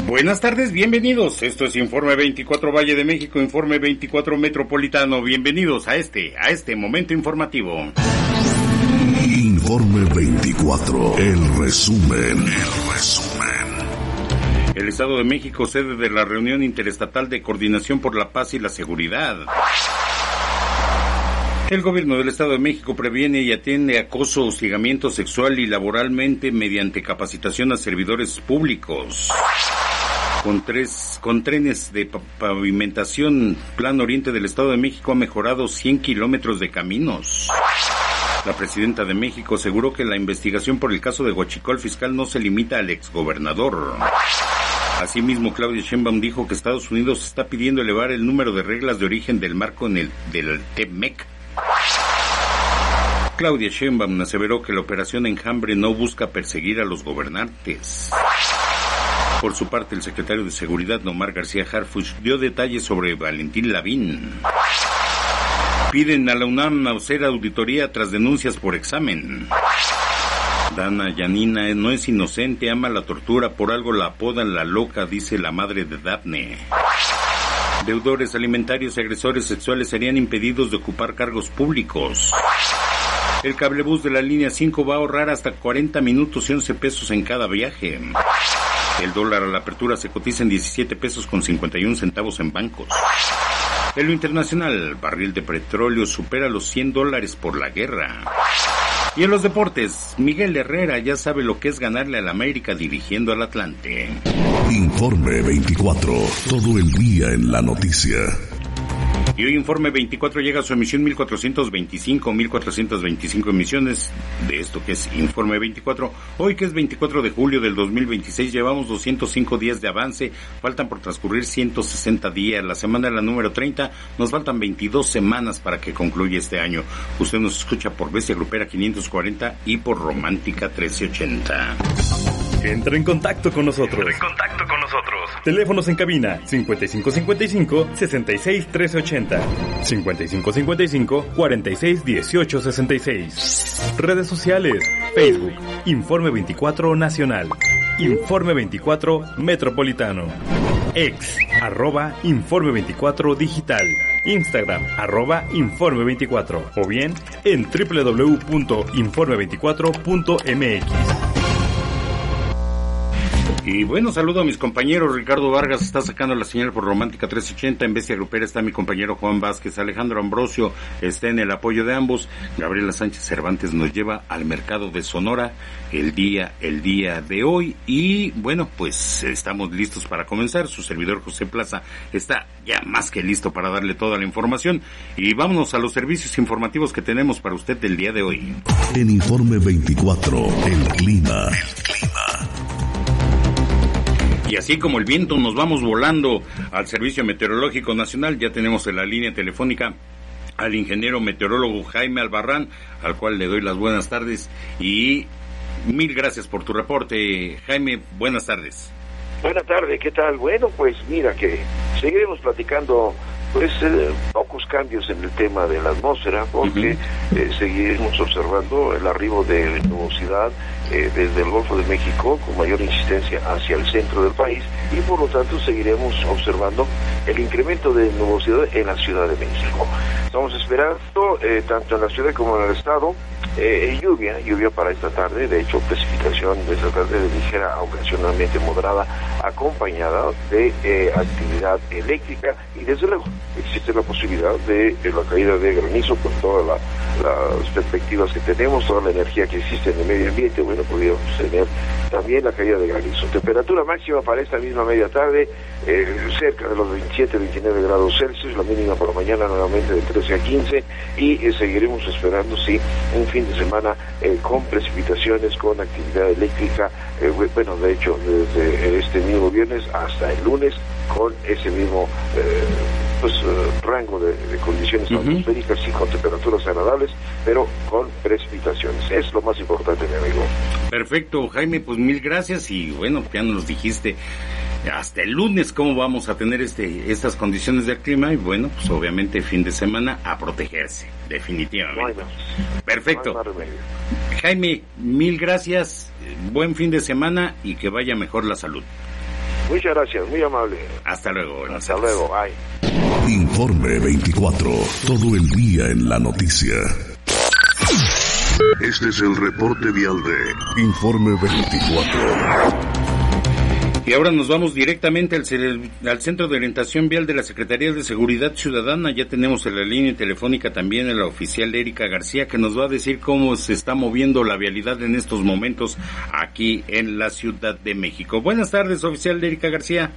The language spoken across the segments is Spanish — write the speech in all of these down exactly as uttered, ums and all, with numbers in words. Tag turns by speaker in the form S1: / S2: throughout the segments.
S1: Buenas tardes, bienvenidos. Esto es Informe veinticuatro Valle de México, Informe veinticuatro Metropolitano. Bienvenidos a este, a este momento informativo.
S2: Informe veinticuatro, el resumen, el resumen.
S1: El Estado de México, sede de la reunión interestatal de coordinación por la paz y la seguridad. El gobierno del Estado de México previene y atiende acoso, hostigamiento sexual y laboralmente mediante capacitación a servidores públicos. Con tres, con trenes de pavimentación, Plan Oriente del Estado de México ha mejorado cien kilómetros de caminos. La presidenta de México aseguró que la investigación por el caso de Huachicol Fiscal no se limita al exgobernador. Asimismo, Claudia Sheinbaum dijo que Estados Unidos está pidiendo elevar el número de reglas de origen del marco en el, del T M E C. Claudia Sheinbaum aseveró que la operación Enjambre no busca perseguir a los gobernantes. Por su parte, el secretario de Seguridad, Omar García Harfuch, dio detalles sobre Valentín Lavín. Piden a la UNAM hacer auditoría tras denuncias por examen. Dana Yanina no es inocente, ama la tortura, por algo la apodan la loca, dice la madre de Dafne. Deudores alimentarios y agresores sexuales serían impedidos de ocupar cargos públicos. El cablebús de la línea cinco va a ahorrar hasta cuarenta minutos y once pesos en cada viaje. El dólar a la apertura se cotiza en diecisiete pesos con cincuenta y un centavos en bancos. En lo internacional, barril de petróleo supera los cien dólares por la guerra. Y en los deportes, Miguel Herrera ya sabe lo que es ganarle al América dirigiendo al Atlante.
S2: Informe veinticuatro, todo el día en la noticia.
S1: Y hoy Informe veinticuatro llega a su emisión mil cuatrocientos veinticinco, mil cuatrocientos veinticinco emisiones de esto que es Informe veinticuatro. Hoy, que es veinticuatro de julio del dos mil veintiséis, llevamos doscientos cinco días de avance, faltan por transcurrir ciento sesenta días. La semana de la número treinta, nos faltan veintidós semanas para que concluya este año. Usted nos escucha por Bestia Grupera quinientos cuarenta y por Romántica trece ochenta.
S3: Entra en contacto con nosotros.
S4: Entra en contacto con nosotros.
S3: Teléfonos en cabina cincuenta y cinco cincuenta y cinco, sesenta y seis trece ochenta, cincuenta y cinco cincuenta y cinco, cuarenta y seis dieciocho sesenta y seis. Redes sociales: Facebook, Informe veinticuatro Nacional, Informe veinticuatro Metropolitano, Ex, arroba Informe veinticuatro Digital, Instagram, arroba Informe veinticuatro, o bien en doble u doble u doble u punto informe veinticuatro punto m x.
S1: Y bueno, saludo a mis compañeros. Ricardo Vargas está sacando la señal por Romántica trece ochenta. En Bestia Grupera está mi compañero Juan Vázquez. Alejandro Ambrosio está en el apoyo de ambos. Gabriela Sánchez Cervantes nos lleva al mercado de Sonora el día, el día de hoy. Y bueno, pues estamos listos para comenzar. Su servidor José Plaza está ya más que listo para darle toda la información. Y vámonos a los servicios informativos que tenemos para usted del día de hoy.
S2: En Informe veinticuatro, el clima. El clima.
S1: Y así como el viento, nos vamos volando al Servicio Meteorológico Nacional. Ya tenemos en la línea telefónica al ingeniero meteorólogo Jaime Albarrán, al cual le doy las buenas tardes y mil gracias por tu reporte. Jaime, buenas tardes.
S5: Buenas tardes, ¿qué tal? Bueno, pues mira que seguiremos platicando pues eh, pocos cambios en el tema de la atmósfera, porque uh-huh. eh, seguiremos observando el arribo de nubosidad eh, desde el Golfo de México con mayor insistencia hacia el centro del país, y por lo tanto seguiremos observando el incremento de nubosidad en la Ciudad de México. Estamos esperando eh, tanto en la ciudad como en el estado eh, lluvia, lluvia para esta tarde, de hecho precipitación de esta tarde de ligera, ocasionalmente moderada, acompañada de eh, actividad eléctrica, y desde luego existe la posibilidad de, de la caída de granizo por todas la, las perspectivas que tenemos, toda la energía que existe en el medio ambiente. Bueno, podríamos tener también la caída de granizo. Temperatura máxima para esta misma media tarde, eh, cerca de los veintisiete, veintinueve grados Celsius, la mínima por la mañana nuevamente de trece a quince, y eh, seguiremos esperando, sí, un fin de semana eh, con precipitaciones, con actividad eléctrica, eh, bueno, de hecho, desde este mismo viernes hasta el lunes, con ese mismo eh, pues uh, rango de, de condiciones uh-huh. atmosféricas, y con temperaturas agradables, pero con precipitaciones. Es lo más importante, mi amigo.
S1: Perfecto, Jaime, pues mil gracias, y bueno, ya nos dijiste hasta el lunes cómo vamos a tener este estas condiciones del clima, y bueno, pues obviamente fin de semana a protegerse, definitivamente. No Perfecto. No Jaime, mil gracias, buen fin de semana y que vaya mejor la salud.
S5: Muchas gracias, muy amable.
S1: Hasta luego.
S5: Hasta luego, bye.
S2: Informe veinticuatro, todo el día en la noticia. Este es el reporte vial de Informe veinticuatro.
S1: Y ahora nos vamos directamente al, al Centro de Orientación Vial de la Secretaría de Seguridad Ciudadana. Ya tenemos en la línea telefónica también a la oficial Erika García, que nos va a decir cómo se está moviendo la vialidad en estos momentos aquí en la Ciudad de México. Buenas tardes, oficial Erika García.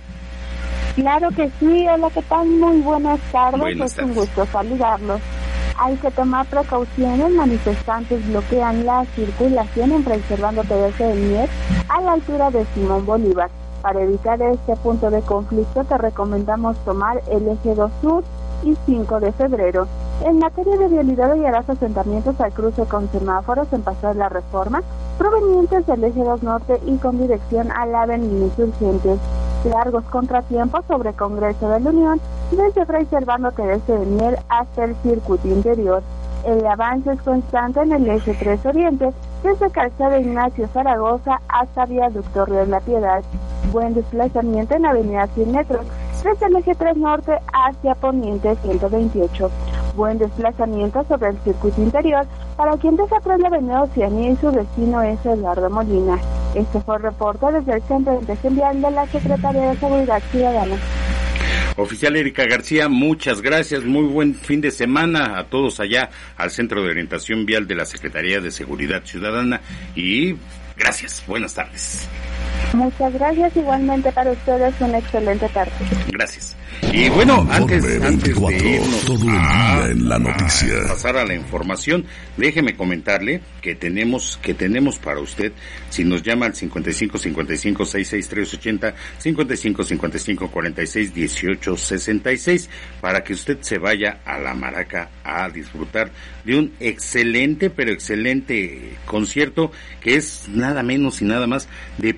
S4: Claro que sí, hola, ¿qué tal? Muy buenas tardes,
S1: buenas
S4: es
S1: tardes.
S4: Un gusto saludarlos. Hay que tomar precauciones, manifestantes bloquean la circulación en Fray Servando Pérez de Mier a la altura de Simón Bolívar. Para evitar este punto de conflicto te recomendamos tomar el eje dos Sur y cinco de febrero. En materia de vialidad hallarás asentamientos al cruce con semáforos en Paseo de la Reforma, provenientes del eje dos Norte y con dirección a la avenida Insurgentes. Largos contratiempos sobre Congreso de la Unión, desde Fray Servando Teresa de Mier hasta el circuito interior. El avance es constante en el eje tres Oriente, desde Calzada Ignacio Zaragoza hasta Viaducto Río de la Piedad. Buen desplazamiento en Avenida Cien Metros, desde el eje tres Norte hacia Poniente ciento veintiocho. Buen desplazamiento sobre el circuito interior para quien deja atrás la avenida Oceanía y su destino es Eduardo Molina. Este fue el reporte desde el Centro de Orientación Vial de la Secretaría de Seguridad Ciudadana.
S1: Oficial Erika García, muchas gracias, muy buen fin de semana a todos allá al Centro de Orientación Vial de la Secretaría de Seguridad Ciudadana y gracias, buenas tardes.
S4: Muchas gracias, igualmente para ustedes una excelente tarde.
S1: Gracias. Y bueno, antes, antes de irnos
S2: todo el
S1: a,
S2: día en la noticia.
S1: a pasar a la información, déjeme comentarle que tenemos que tenemos para usted, si nos llama al cincuenta y cinco cincuenta y cinco sesenta y seis trescientos ochenta, cincuenta y cinco cincuenta y cinco cuarenta y seis dieciocho sesenta y seis, para que usted se vaya a la Maraca a disfrutar de un excelente, pero excelente concierto que es nada menos y nada más de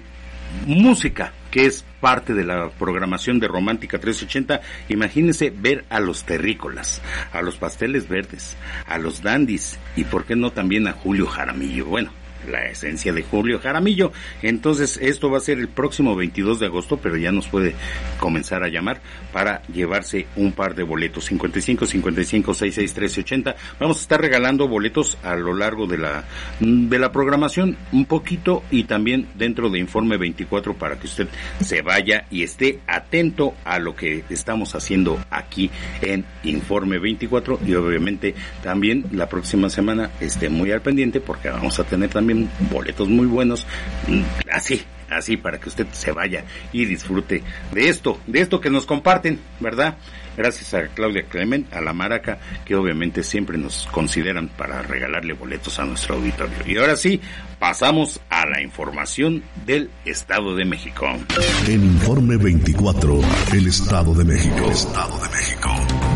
S1: música, que es parte de la programación de Romántica trescientos ochenta. Imagínense ver a los terrícolas, a los pasteles verdes, a los dandis y por qué no también a Julio Jaramillo. Bueno, la esencia de Julio Jaramillo. Entonces esto va a ser el próximo veintidós de agosto, pero ya nos puede comenzar a llamar para llevarse un par de boletos. Cincuenta y cinco cincuenta y cinco sesenta y seis trece ochenta. Vamos a estar regalando boletos a lo largo de la de la programación un poquito y también dentro de Informe veinticuatro para que usted se vaya y esté atento a lo que estamos haciendo aquí en Informe veinticuatro y obviamente también la próxima semana esté muy al pendiente porque vamos a tener también boletos muy buenos, así, así para que usted se vaya y disfrute de esto, de esto que nos comparten, ¿verdad? Gracias a Claudia Clement, a la Maraca, que obviamente siempre nos consideran para regalarle boletos a nuestro auditorio. Y ahora sí, pasamos a la información del Estado de México.
S2: En Informe veinticuatro, el Estado de México. Estado de México.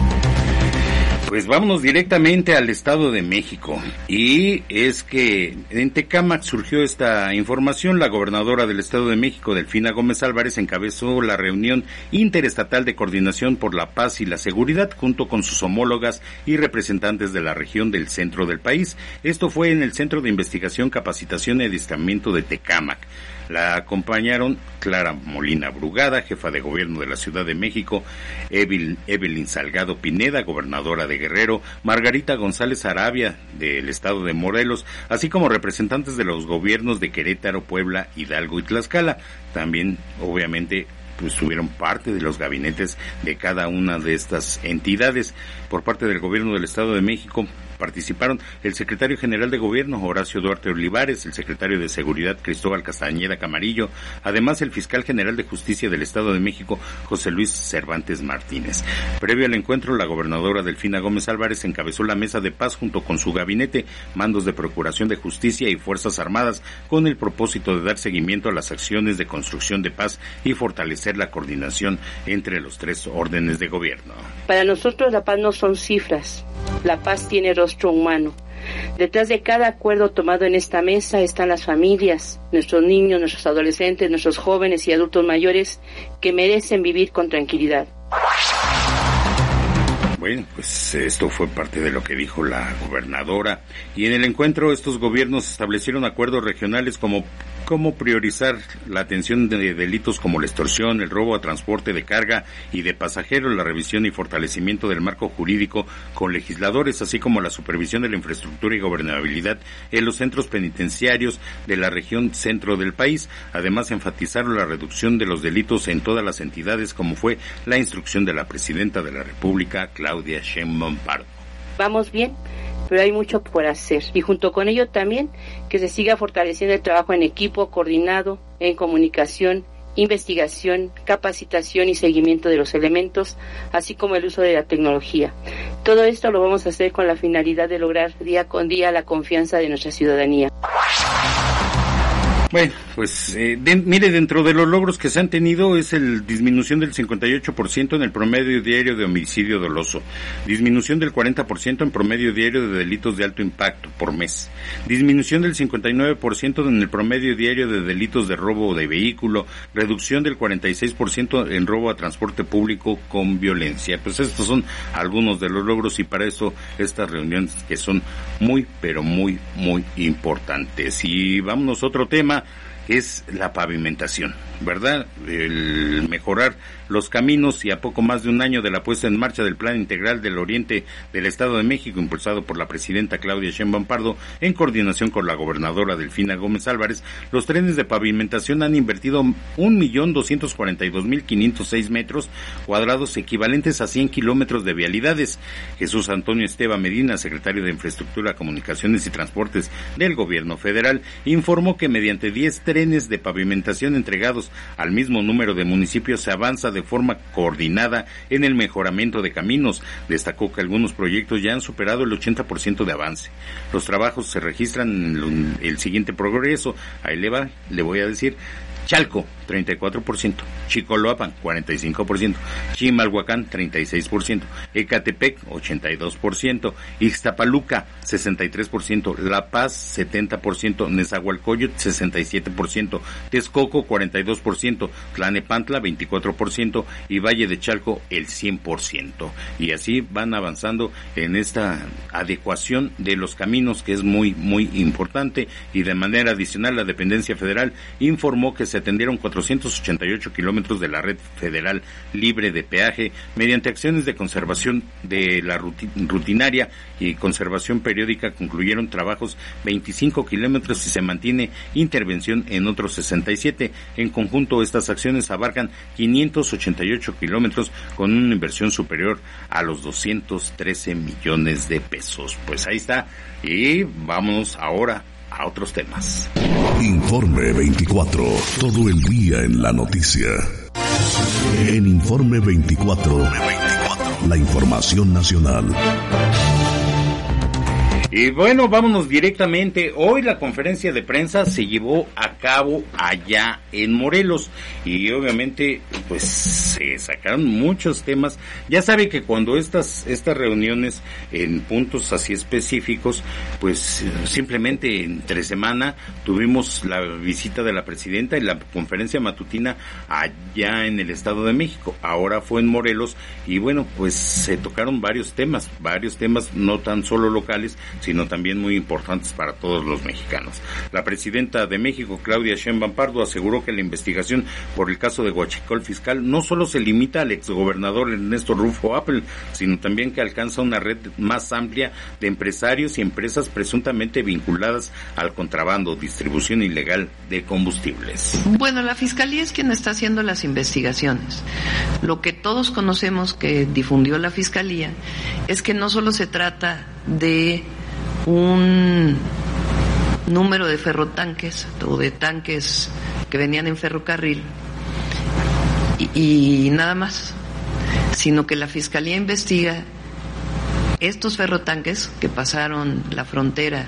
S1: Pues vámonos directamente al Estado de México, y es que en Tecámac surgió esta información. La gobernadora del Estado de México, Delfina Gómez Álvarez, encabezó la reunión interestatal de coordinación por la paz y la seguridad junto con sus homólogas y representantes de la región del centro del país. Esto fue en el Centro de Investigación, Capacitación y Adiestramiento de Tecámac. La acompañaron Clara Molina Brugada, jefa de gobierno de la Ciudad de México, Evelyn, Evelyn Salgado Pineda, gobernadora de Guerrero, Margarita González Arabia, del estado de Morelos, así como representantes de los gobiernos de Querétaro, Puebla, Hidalgo y Tlaxcala. También, obviamente, pues tuvieron parte de los gabinetes de cada una de estas entidades. Por parte del gobierno del Estado de México participaron el secretario general de Gobierno, Horacio Duarte Olivares, el secretario de Seguridad, Cristóbal Castañeda Camarillo, además el fiscal general de Justicia del Estado de México, José Luis Cervantes Martínez. Previo al encuentro, la gobernadora Delfina Gómez Álvarez encabezó la mesa de paz junto con su gabinete, mandos de Procuración de Justicia y Fuerzas Armadas, con el propósito de dar seguimiento a las acciones de construcción de paz y fortalecer la coordinación entre los tres órdenes de gobierno.
S6: Para nosotros la paz no son cifras, la paz tiene rostro humano. Detrás de cada acuerdo tomado en esta mesa están las familias, nuestros niños, nuestros adolescentes, nuestros jóvenes y adultos mayores que merecen vivir con tranquilidad.
S1: Bueno, pues esto fue parte de lo que dijo la gobernadora. Y en el encuentro estos gobiernos establecieron acuerdos regionales como cómo priorizar la atención de delitos como la extorsión, el robo a transporte de carga y de pasajeros, la revisión y fortalecimiento del marco jurídico con legisladores, así como la supervisión de la infraestructura y gobernabilidad en los centros penitenciarios de la región centro del país. Además, enfatizaron la reducción de los delitos en todas las entidades, como fue la instrucción de la presidenta de la República, Claudia Sheinbaum Pardo.
S6: Vamos bien, pero hay mucho por hacer, y junto con ello también que se siga fortaleciendo el trabajo en equipo, coordinado, en comunicación, investigación, capacitación y seguimiento de los elementos, así como el uso de la tecnología. Todo esto lo vamos a hacer con la finalidad de lograr día con día la confianza de nuestra ciudadanía.
S1: Bueno, pues eh, de, mire, dentro de los logros que se han tenido es el disminución del cincuenta y ocho por ciento en el promedio diario de homicidio doloso, disminución del cuarenta por ciento en promedio diario de delitos de alto impacto por mes, disminución del cincuenta y nueve por ciento en el promedio diario de delitos de robo de vehículo, reducción del cuarenta y seis por ciento en robo a transporte público con violencia. Pues estos son algunos de los logros, y para eso estas reuniones que son muy, pero muy, muy importantes. Y vámonos a otro tema, que es la pavimentación, ¿verdad? El mejorar los caminos, y a poco más de un año de la puesta en marcha del Plan Integral del Oriente del Estado de México, impulsado por la presidenta Claudia Sheinbaum Pardo, en coordinación con la gobernadora Delfina Gómez Álvarez, los trenes de pavimentación han invertido un millón doscientos cuarenta y dos mil quinientos seis metros cuadrados, equivalentes a cien kilómetros de vialidades. Jesús Antonio Esteva Medina, secretario de Infraestructura, Comunicaciones y Transportes del Gobierno Federal, informó que mediante diez trenes de pavimentación entregados al mismo número de municipios se avanza de forma coordinada en el mejoramiento de caminos. Destacó que algunos proyectos ya han superado el ochenta por ciento de avance. Los trabajos se registran en el siguiente progreso. Ahí le va, le voy a decir: Chalco, treinta y cuatro por ciento, Chicoloapan, cuarenta y cinco por ciento, Chimalhuacán, treinta y seis por ciento, Ecatepec, ochenta y dos por ciento, Ixtapaluca, sesenta y tres por ciento, La Paz, setenta por ciento, Nezahualcóyotl, sesenta y siete por ciento, Texcoco, cuarenta y dos por ciento, Tlanepantla, veinticuatro por ciento y Valle de Chalco, el cien por ciento. Y así van avanzando en esta adecuación de los caminos, que es muy, muy importante. Y de manera adicional, la dependencia federal informó que se atendieron cuatrocientos ochenta y ocho kilómetros de la red federal libre de peaje mediante acciones de conservación de la rutinaria y conservación periódica. Concluyeron trabajos veinticinco kilómetros y se mantiene intervención en otros sesenta y siete. En conjunto, estas acciones abarcan quinientos ochenta y ocho kilómetros con una inversión superior a los doscientos trece millones de pesos. Pues ahí está, y vámonos ahora a otros temas.
S2: Informe veinticuatro, todo el día en la noticia. En Informe veinticuatro, la información nacional.
S1: Y bueno, vámonos directamente. Hoy la conferencia de prensa se llevó a cabo allá en Morelos y obviamente pues se sacaron muchos temas. Ya sabe que cuando estas estas reuniones en puntos así específicos, pues simplemente entre semana tuvimos la visita de la presidenta y la conferencia matutina allá en el Estado de México. Ahora fue en Morelos y bueno, pues se tocaron varios temas, varios temas no tan solo locales, sino también muy importantes para todos los mexicanos. La presidenta de México, Claudia Sheinbaum Pardo, aseguró que la investigación por el caso de Huachicol Fiscal no solo se limita al exgobernador Ernesto Rufo Apple, sino también que alcanza una red más amplia de empresarios y empresas presuntamente vinculadas al contrabando, distribución ilegal de combustibles.
S7: Bueno, la Fiscalía es quien está haciendo las investigaciones. Lo que todos conocemos que difundió la Fiscalía es que no solo se trata de un número de ferrotanques o de tanques que venían en ferrocarril y, y nada más, sino que la Fiscalía investiga estos ferrotanques que pasaron la frontera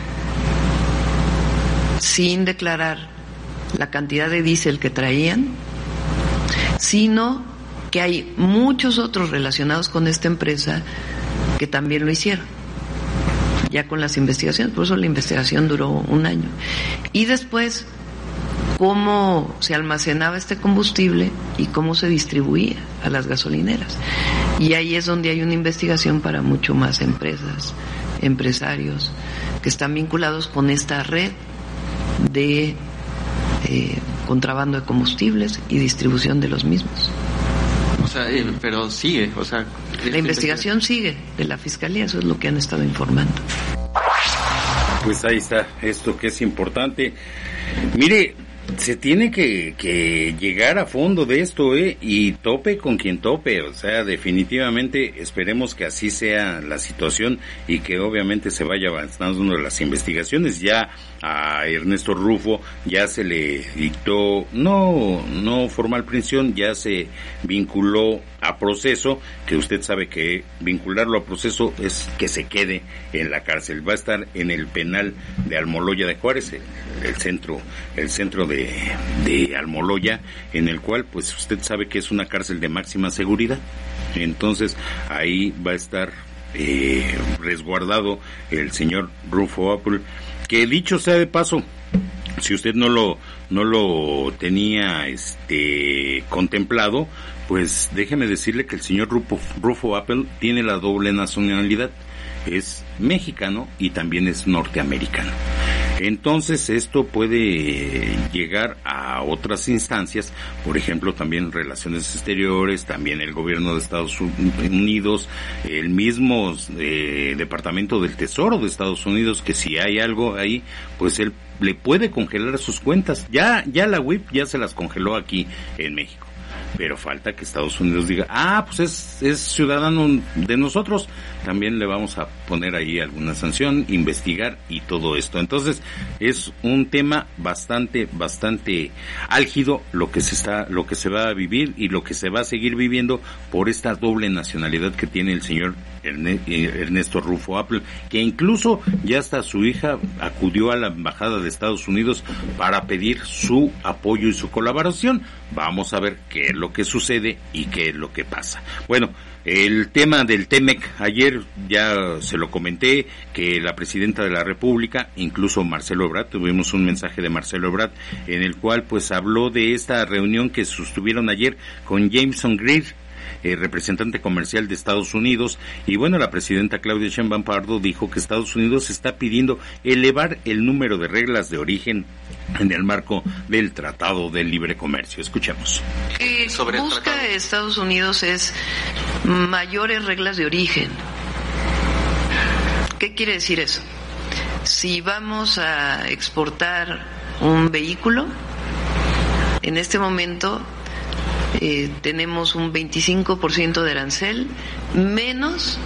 S7: sin declarar la cantidad de diésel que traían, sino que hay muchos otros relacionados con esta empresa que también lo hicieron, ya con las investigaciones. Por eso la investigación duró un año. Y después, cómo se almacenaba este combustible y cómo se distribuía a las gasolineras. Y ahí es donde hay una investigación para mucho más empresas, empresarios que están vinculados con esta red de eh, contrabando de combustibles y distribución de los mismos.
S8: O sea, eh, pero sigue, o sea...
S7: La investigación sigue de la Fiscalía, eso es lo que han estado informando.
S1: Pues ahí está, esto que es importante. Mire, se tiene que, que llegar a fondo de esto, ¿eh? Y tope con quien tope, o sea, definitivamente esperemos que así sea la situación y que obviamente se vaya avanzando en las investigaciones. Ya a Ernesto Rufo ya se le dictó, no, no formal prisión, ya se vinculó a proceso, que usted sabe que vincularlo a proceso es que se quede en la cárcel. Va a estar en el penal de Almoloya de Juárez, el, el centro, el centro de de Almoloya, en el cual pues usted sabe que es una cárcel de máxima seguridad. Entonces ahí va a estar eh, resguardado el señor Rufo Apple, que dicho sea de paso, si usted no lo no lo tenía este contemplado, pues déjeme decirle que el señor Rufo, Rufo Apple tiene la doble nacionalidad, es mexicano y también es norteamericano. Entonces esto puede llegar a otras instancias, por ejemplo también relaciones exteriores, también el gobierno de Estados Unidos, el mismo eh, Departamento del Tesoro de Estados Unidos, que si hay algo ahí, pues él le puede congelar sus cuentas. Ya, ya la U I P ya se las congeló aquí en México. Pero falta que Estados Unidos diga, ah, pues es, es ciudadano de nosotros, también le vamos a poner ahí alguna sanción, investigar y todo esto. Entonces, es un tema bastante, bastante álgido lo que se está, lo que se va a vivir y lo que se va a seguir viviendo por esta doble nacionalidad que tiene el señor Ernesto Rufo Apple, que incluso ya hasta su hija acudió a la embajada de Estados Unidos para pedir su apoyo y su colaboración. Vamos a ver qué es lo que sucede y qué es lo que pasa. Bueno, el tema del Temec, ayer ya se lo comenté, que la presidenta de la República, incluso Marcelo Ebrard, tuvimos un mensaje de Marcelo Ebrard, en el cual pues habló de esta reunión que sostuvieron ayer con Jameson Greer, Eh, representante comercial de Estados Unidos, y bueno, la presidenta Claudia Sheinbaum Pardo dijo que Estados Unidos está pidiendo elevar el número de reglas de origen en el marco del Tratado de Libre Comercio. Escuchemos.
S7: Lo que sobre busca Estados Unidos es mayores reglas de origen. ¿Qué quiere decir eso? Si vamos a exportar un vehículo, en este momento Eh, tenemos un veinticinco por ciento de arancel menos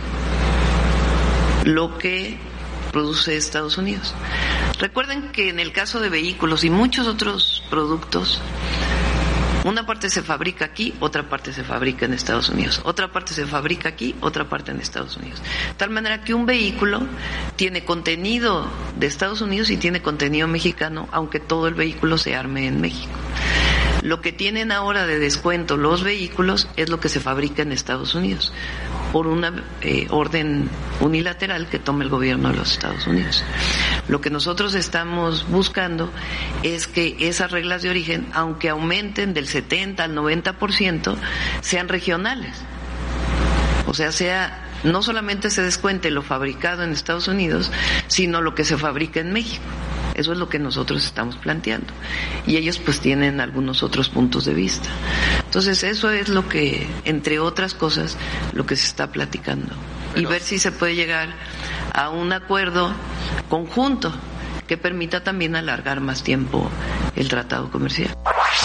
S7: lo que produce Estados Unidos. Recuerden que en el caso de vehículos y muchos otros productos, una parte se fabrica aquí, otra parte se fabrica en Estados Unidos, otra parte se fabrica aquí, otra parte en Estados Unidos. De tal manera que un vehículo tiene contenido de Estados Unidos y tiene contenido mexicano, aunque todo el vehículo se arme en México. Lo que tienen ahora de descuento los vehículos es lo que se fabrica en Estados Unidos, por una eh, orden unilateral que toma el gobierno de los Estados Unidos. Lo que nosotros estamos buscando es que esas reglas de origen, aunque aumenten del setenta al noventa por ciento, sean regionales. O sea, sea no solamente se descuente lo fabricado en Estados Unidos, sino lo que se fabrica en México. Eso es lo que nosotros estamos planteando. Y ellos pues tienen algunos otros puntos de vista. Entonces eso es lo que, entre otras cosas, lo que se está platicando. Pero... y ver si se puede llegar a un acuerdo conjunto que permita también alargar más tiempo el tratado comercial.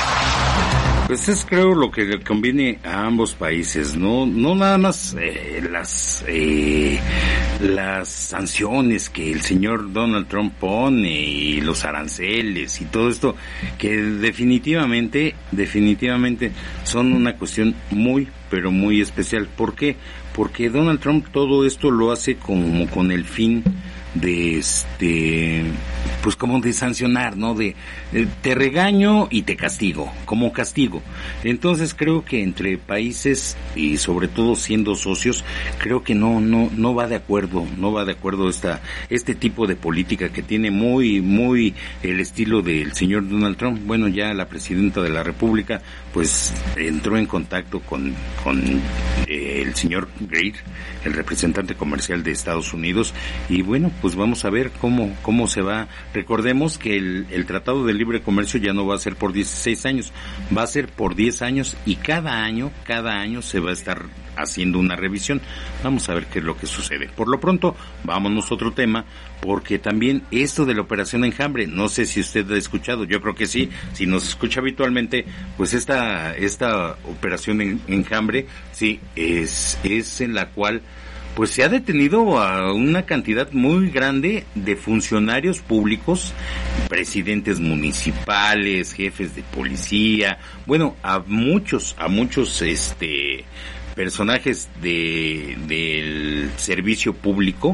S1: Pues es creo lo que le conviene a ambos países, no no nada más eh, las eh, las sanciones que el señor Donald Trump pone y los aranceles y todo esto, que definitivamente definitivamente son una cuestión muy pero muy especial. ¿Por qué? Porque Donald Trump todo esto lo hace como con el fin de este pues como de sancionar, ¿no? De, de te regaño y te castigo, como castigo. Entonces creo que entre países y sobre todo siendo socios, creo que no no no va de acuerdo, no va de acuerdo esta este tipo de política que tiene muy muy el estilo del señor Donald Trump. Bueno, ya la presidenta de la República pues entró en contacto con con eh, el señor Greer, el representante comercial de Estados Unidos, y bueno, pues vamos a ver cómo cómo se va Recordemos que el, el Tratado de Libre Comercio ya no va a ser por dieciséis años, va a ser por diez años y cada año, cada año se va a estar haciendo una revisión. Vamos a ver qué es lo que sucede. Por lo pronto, vámonos a otro tema, porque también esto de la Operación Enjambre, no sé si usted ha escuchado, yo creo que sí, si nos escucha habitualmente, pues esta esta Operación en, Enjambre, sí, es, es en la cual pues se ha detenido a una cantidad muy grande de funcionarios públicos, presidentes municipales, jefes de policía, bueno, a muchos, a muchos este personajes de del servicio público,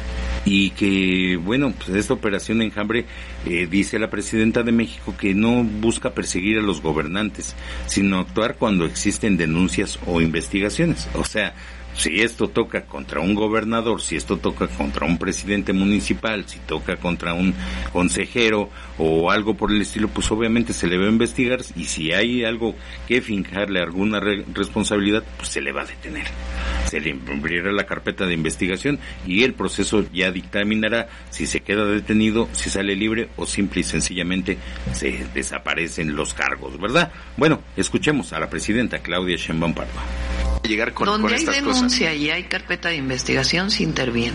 S1: y que, bueno, pues esta Operación Enjambre, eh, dice la presidenta de México que no busca perseguir a los gobernantes, sino actuar cuando existen denuncias o investigaciones. O sea, si esto toca contra un gobernador, si esto toca contra un presidente municipal, si toca contra un consejero o algo por el estilo, pues obviamente se le va a investigar, y si hay algo que fincarle alguna re- responsabilidad, pues se le va a detener. Se le abrirá la carpeta de investigación y el proceso ya dictaminará si se queda detenido, si sale libre o simple y sencillamente se desaparecen los cargos, ¿verdad? Bueno, escuchemos a la presidenta Claudia Sheinbaum Pardo.
S7: Llegar con, Donde con hay denuncia cosas. Y hay carpeta de investigación, se interviene.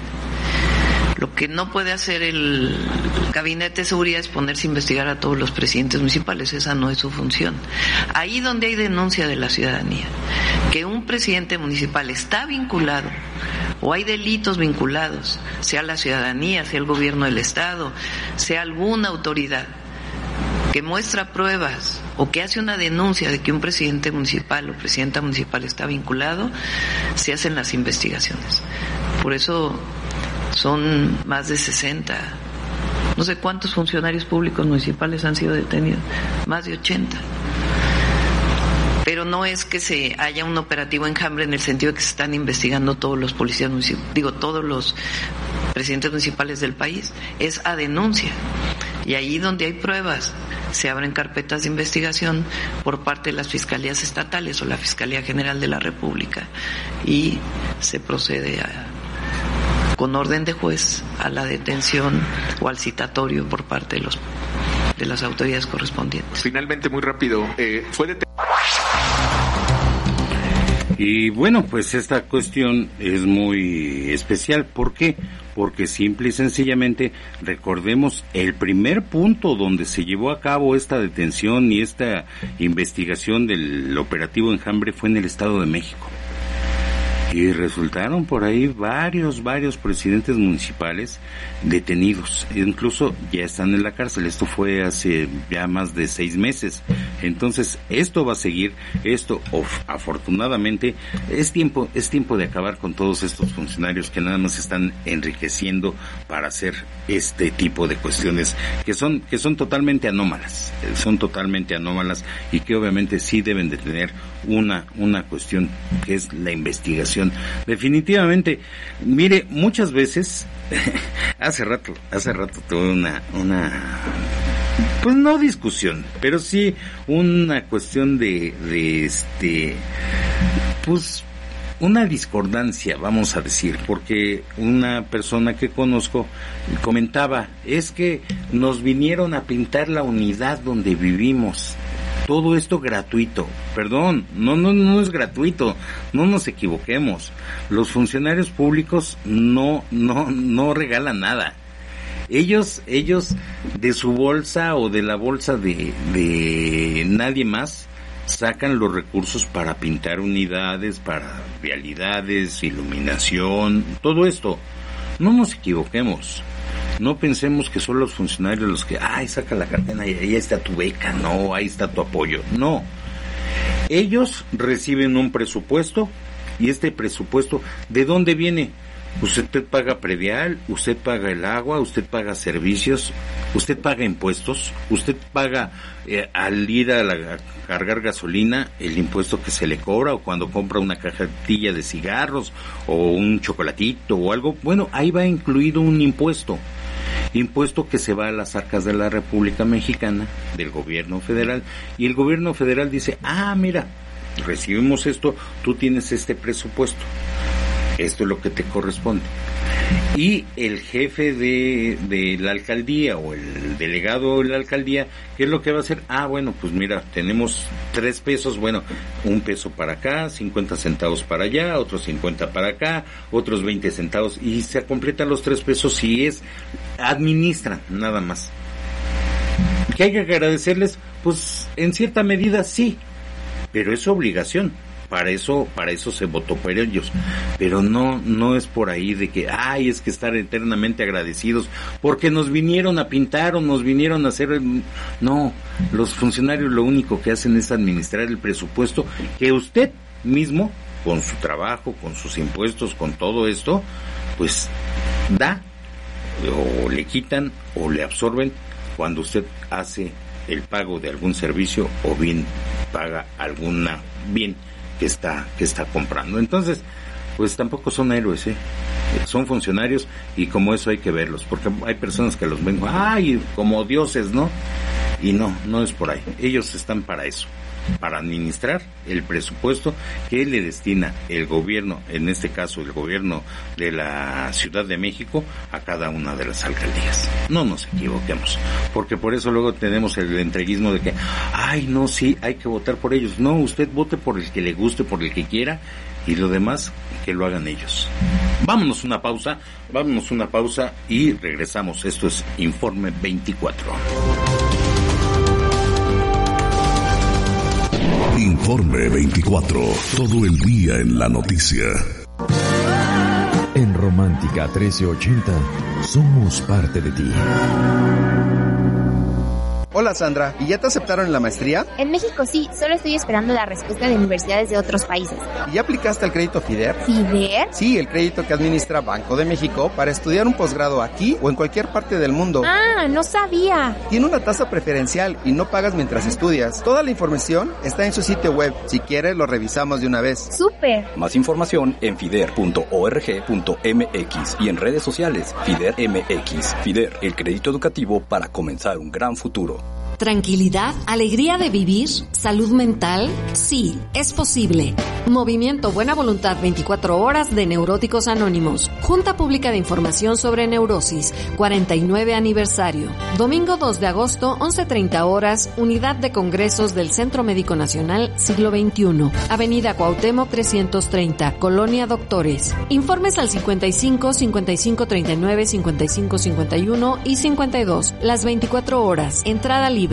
S7: Lo que no puede hacer el Gabinete de Seguridad es ponerse a investigar a todos los presidentes municipales, esa no es su función. Ahí donde hay denuncia de la ciudadanía, que un presidente municipal está vinculado o hay delitos vinculados, sea la ciudadanía, sea el gobierno del estado, sea alguna autoridad que muestra pruebas o que hace una denuncia de que un presidente municipal o presidenta municipal está vinculado, se hacen las investigaciones. Por eso son más de sesenta, no sé cuántos funcionarios públicos municipales han sido detenidos, más de ochenta. Pero no es que se haya un operativo enjambre en el sentido de que se están investigando todos los policías municipales, digo, todos los presidentes municipales del país, es a denuncia. Y ahí donde hay pruebas, se abren carpetas de investigación por parte de las fiscalías estatales o la Fiscalía General de la República y se procede a, con orden de juez, a la detención o al citatorio por parte de los de las autoridades correspondientes.
S9: Finalmente, muy rápido, eh, fue detenido.
S1: Y bueno, pues esta cuestión es muy especial. ¿Por qué? Porque simple y sencillamente recordemos el primer punto donde se llevó a cabo esta detención y esta investigación del operativo Enjambre fue en el Estado de México. Y resultaron por ahí varios, varios presidentes municipales detenidos. Incluso ya están en la cárcel. Esto fue hace ya más de seis meses. Entonces, esto va a seguir. Esto, of, afortunadamente, es tiempo, es tiempo de acabar con todos estos funcionarios que nada más están enriqueciendo para hacer este tipo de cuestiones que son, que son totalmente anómalas. Son totalmente anómalas y que obviamente sí deben de tener una, una cuestión que es la investigación. Definitivamente, mire, muchas veces, hace rato, hace rato tuve una, una, pues no discusión, pero sí una cuestión de, de este, pues, una discordancia, vamos a decir, porque una persona que conozco comentaba, es que nos vinieron a pintar la unidad donde vivimos. Todo esto gratuito. Perdón, no, no, no es gratuito. No nos equivoquemos. Los funcionarios públicos no, no, no regalan nada. Ellos, ellos de su bolsa o de la bolsa de, de nadie más sacan los recursos para pintar unidades, para vialidades, iluminación, todo esto. No nos equivoquemos. No pensemos que son los funcionarios los que, ay, saca la cartera y ahí está tu beca, no, ahí está tu apoyo. No. Ellos reciben un presupuesto y este presupuesto, ¿de dónde viene? Usted paga predial, usted paga el agua, usted paga servicios, usted paga impuestos, usted paga eh, al ir a, la, a cargar gasolina el impuesto que se le cobra, o cuando compra una cajetilla de cigarros o un chocolatito o algo. Bueno, ahí va incluido un impuesto. Impuesto que se va a las arcas de la República Mexicana, del gobierno federal, y el gobierno federal dice, ah, mira, recibimos esto, tú tienes este presupuesto. esto es lo que te corresponde. Y el jefe de, de la alcaldía o el delegado de la alcaldía, ¿qué es lo que va a hacer? Ah, bueno, pues mira, tenemos tres pesos, bueno, un peso para acá, cincuenta centavos para allá, otros cincuenta para acá, otros veinte centavos, y se completan los tres pesos y es, administran, nada más. ¿Que hay que agradecerles? Pues en cierta medida sí, pero es obligación. Para eso, para eso se votó por ellos, pero no, no es por ahí de que, ay, es que estar eternamente agradecidos, porque nos vinieron a pintar o nos vinieron a hacer, no, los funcionarios lo único que hacen es administrar el presupuesto que usted mismo, con su trabajo, con sus impuestos, con todo esto, pues da, o le quitan, o le absorben, cuando usted hace el pago de algún servicio, o bien paga alguna bien que está que está comprando. Entonces, pues tampoco son héroes, ¿eh? Son funcionarios, y como eso hay que verlos, porque hay personas que los ven, ay, como dioses, ¿no? Y no, no es por ahí. Ellos están para eso, para administrar el presupuesto que le destina el gobierno, en este caso el gobierno de la Ciudad de México, a cada una de las alcaldías. No nos equivoquemos, porque por eso luego tenemos el entreguismo de que, ay, no, sí, hay que votar por ellos. No, usted vote por el que le guste, por el que quiera, y lo demás que lo hagan ellos. Vámonos una pausa, vámonos una pausa y regresamos. Esto es Informe veinticuatro.
S2: Informe veinticuatro, todo el día en la noticia.
S10: En Romántica trece ochenta, somos parte de ti.
S11: Hola Sandra, ¿y ya te aceptaron en la maestría?
S12: En México sí, solo estoy esperando la respuesta de universidades de otros países.
S11: ¿Y ya aplicaste al crédito FIDER?
S12: ¿FIDER?
S11: Sí, el crédito que administra Banco de México para estudiar un posgrado aquí o en cualquier parte del mundo.
S12: Ah, no sabía.
S11: Tiene una tasa preferencial y no pagas mientras estudias. Toda la información está en su sitio web. Si quieres, lo revisamos de una vez.
S12: ¡Súper!
S13: Más información en fider punto org punto m x y en redes sociales FIDER M X. FIDER, el crédito educativo para comenzar un gran futuro.
S14: Tranquilidad, alegría de vivir, salud mental, sí, es posible. Movimiento Buena Voluntad veinticuatro horas de Neuróticos Anónimos. Junta Pública de Información sobre Neurosis, cuarenta y nueve aniversario. Domingo dos de agosto, once treinta horas, Unidad de Congresos del Centro Médico Nacional, siglo veintiuno. Avenida Cuauhtémoc trescientos treinta, Colonia Doctores. Informes al cincuenta y cinco, cincuenta y cinco, treinta y nueve, cincuenta y cinco, cincuenta y uno y cincuenta y dos. Las veinticuatro horas. Entrada libre.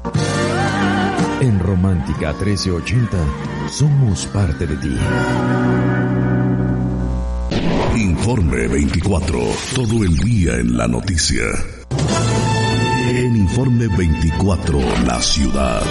S10: En Romántica trece ochenta, somos parte de ti.
S2: Informe veinticuatro, todo el día en la noticia. En Informe veinticuatro, la ciudad.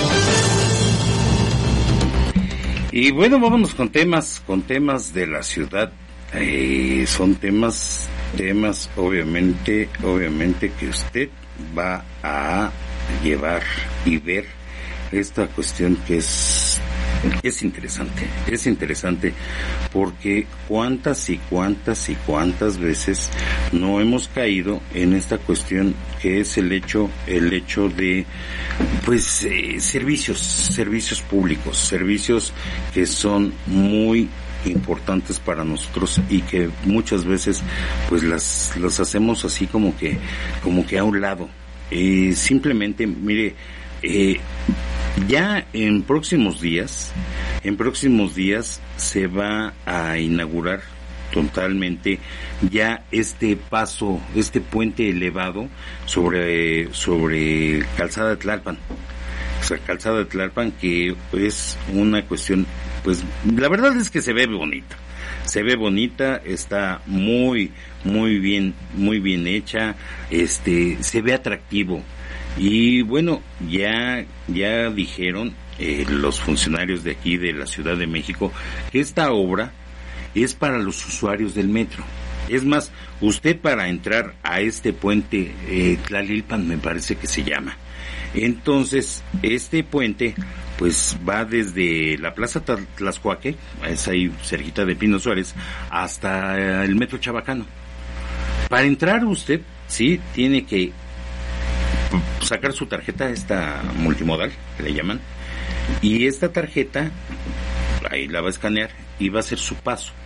S1: Y bueno, vámonos con temas, con temas de la ciudad. Eh, son temas, temas obviamente, obviamente que usted va a llevar y ver esta cuestión que es es interesante, es interesante porque cuántas y cuántas y cuántas veces no hemos caído en esta cuestión que es el hecho, el hecho de pues eh, servicios, servicios públicos, servicios que son muy importantes para nosotros y que muchas veces pues las las hacemos así como que como que a un lado. Eh, simplemente, mire, eh, ya en próximos días, en próximos días se va a inaugurar totalmente ya este paso, este puente elevado sobre, sobre Calzada de Tlalpan. O sea, Calzada de Tlalpan, que es una cuestión, pues, la verdad es que se ve bonita. Se ve bonita, está muy, muy bien, muy bien hecha, este, se ve atractivo. Y bueno, ya, ya dijeron eh, los funcionarios de aquí de la Ciudad de México que esta obra es para los usuarios del metro. Es más, usted para entrar a este puente, eh, Tlalilpan me parece que se llama. Entonces, este puente pues va desde la Plaza Tlaxcuaque, es ahí cerquita de Pino Suárez, hasta el Metro Chabacano. Para entrar usted, sí, tiene que sacar su tarjeta, esta multimodal, que le llaman, y esta tarjeta, ahí la va a escanear y va a hacer su paso.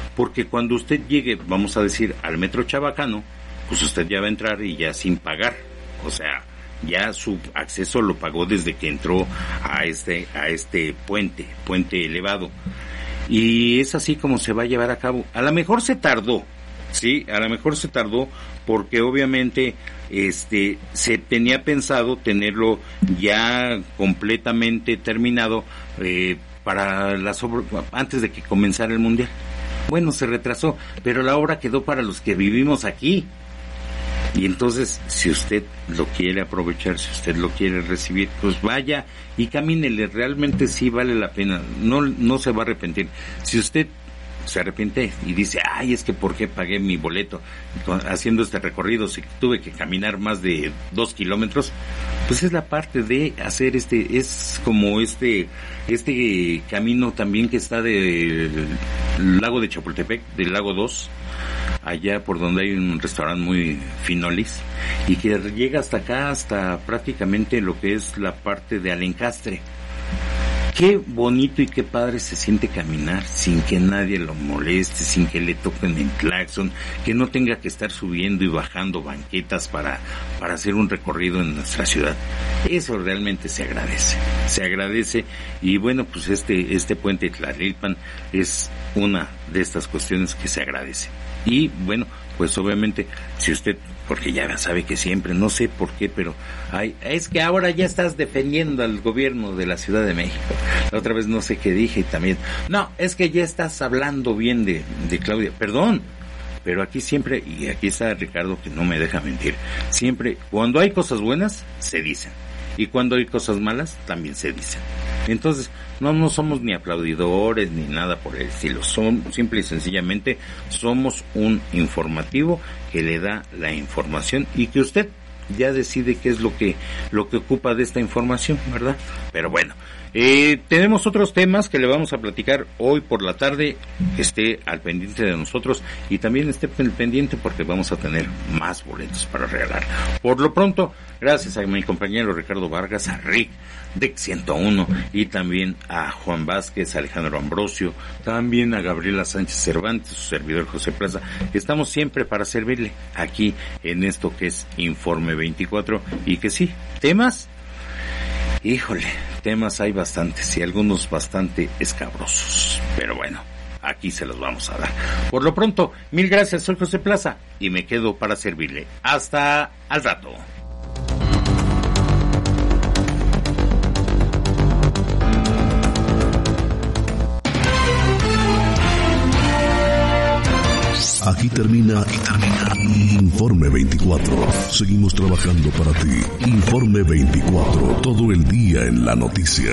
S1: porque cuando usted llegue, vamos a decir, al Metro Chabacano, pues usted ya va a entrar y ya sin pagar, o sea, ya su acceso lo pagó desde que entró a este a este puente, puente elevado. Y es así como se va a llevar a cabo. A lo mejor se tardó, sí, a lo mejor se tardó porque obviamente este se tenía pensado tenerlo ya completamente terminado eh, para las obras antes de que comenzara el mundial. Bueno, se retrasó, pero la obra quedó para los que vivimos aquí. Y entonces, si usted lo quiere aprovechar, si usted lo quiere recibir, pues vaya y camínele, realmente sí vale la pena, no no se va a arrepentir. Si usted se arrepiente y dice, ay, es que ¿por qué pagué mi boleto haciendo este recorrido si tuve que caminar más de dos kilómetros? Pues es la parte de hacer este, es como este este camino también que está del lago de Chapultepec, del lago dos, allá por donde hay un restaurante muy finolis, y que llega hasta acá, hasta prácticamente lo que es la parte de Alencastre. Qué bonito y qué padre se siente caminar sin que nadie lo moleste, sin que le toquen el claxon, que no tenga que estar subiendo y bajando banquetas para, para hacer un recorrido en nuestra ciudad. Eso realmente se agradece, se agradece. Y bueno, pues este, este puente de Tlalilpan es una de estas cuestiones que se agradece. Y bueno, pues obviamente, si usted, porque ya sabe que siempre, no sé por qué, pero ay, es que ahora ya estás defendiendo al gobierno de la Ciudad de México. La otra vez no sé qué dije también. No, es que ya estás hablando bien de, de Claudia. Perdón, pero aquí siempre, y aquí está Ricardo que no me deja mentir, siempre, cuando hay cosas buenas, se dicen. Y cuando hay cosas malas, también se dicen. Entonces, no, no somos ni aplaudidores ni nada por el estilo. Son, simple y sencillamente, somos un informativo que le da la información y que usted ya decide qué es lo que, lo que ocupa de esta información, ¿verdad? Pero bueno, eh, tenemos otros temas que le vamos a platicar hoy por la tarde, que esté al pendiente de nosotros y también esté pendiente porque vamos a tener más boletos para regalar. Por lo pronto, gracias a mi compañero Ricardo Vargas, a Rick D E C ciento uno y también a Juan Vázquez, a Alejandro Ambrosio, también a Gabriela Sánchez Cervantes, su servidor José Plaza. Estamos siempre para servirle aquí en esto que es Informe veinticuatro y que sí, temas, híjole, temas hay bastantes y algunos bastante escabrosos, pero bueno, aquí se los vamos a dar. Por lo pronto, mil gracias, soy José Plaza y me quedo para servirle. Hasta al rato.
S2: Aquí termina, aquí termina Informe veinticuatro. Seguimos trabajando para ti. Informe veinticuatro, todo el día en la noticia.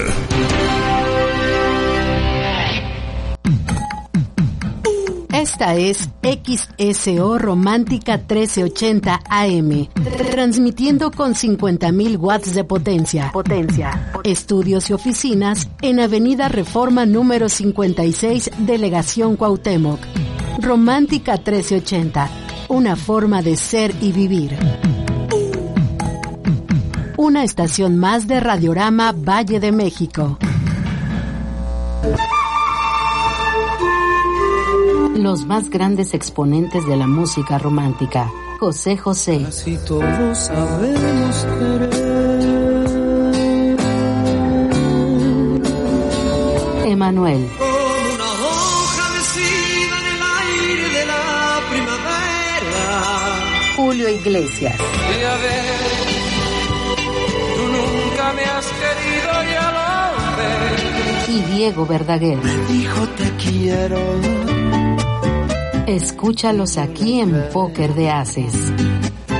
S15: Esta es X S O Romántica trece ochenta A M, transmitiendo con cincuenta mil watts de potencia. Potencia. Estudios y oficinas en Avenida Reforma número cincuenta y seis, Delegación Cuauhtémoc. Romántica trece ochenta, una forma de ser y vivir. Una estación más de Radiorama Valle de México. Los más grandes exponentes de la música romántica. José José.
S16: Casi todos sabemos querer.
S15: Emanuel. Julio Iglesias.
S16: Y a ver, tú nunca me has querido, ya lo ves.
S15: Y Diego Verdaguer.
S16: Me dijo te quiero.
S15: Escúchalos aquí en Póker de Haces.